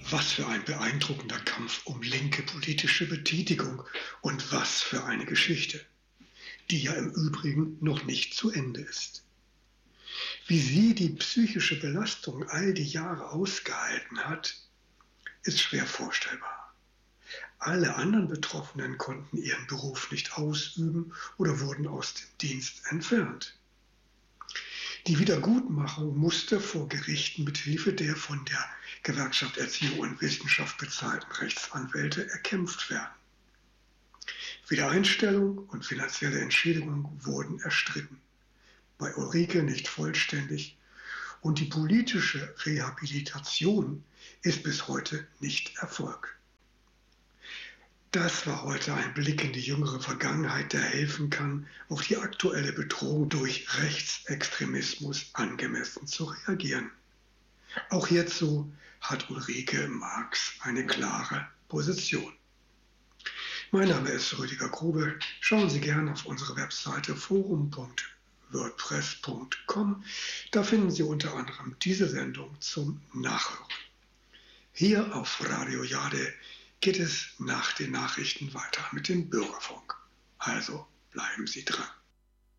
Was für ein beeindruckender Kampf um linke politische Betätigung und was für eine Geschichte, die ja im Übrigen noch nicht zu Ende ist. Wie sie die psychische Belastung all die Jahre ausgehalten hat, ist schwer vorstellbar. Alle anderen Betroffenen konnten ihren Beruf nicht ausüben oder wurden aus dem Dienst entfernt. Die Wiedergutmachung musste vor Gerichten mit Hilfe der von der Gewerkschaft Erziehung und Wissenschaft bezahlten Rechtsanwälte erkämpft werden. Wiedereinstellung und finanzielle Entschädigung wurden erstritten, bei Ulrike nicht vollständig, und die politische Rehabilitation ist bis heute nicht erfolgt. Das war heute ein Blick in die jüngere Vergangenheit, der helfen kann, auf die aktuelle Bedrohung durch Rechtsextremismus angemessen zu reagieren. Auch hierzu hat Ulrike Marx eine klare Position. Mein Name ist Rüdiger Grube. Schauen Sie gerne auf unsere Webseite forum.wordpress.com. Da finden Sie unter anderem diese Sendung zum Nachhören. Hier auf Radio Jade geht es nach den Nachrichten weiter mit dem Bürgerfunk. Also bleiben Sie dran.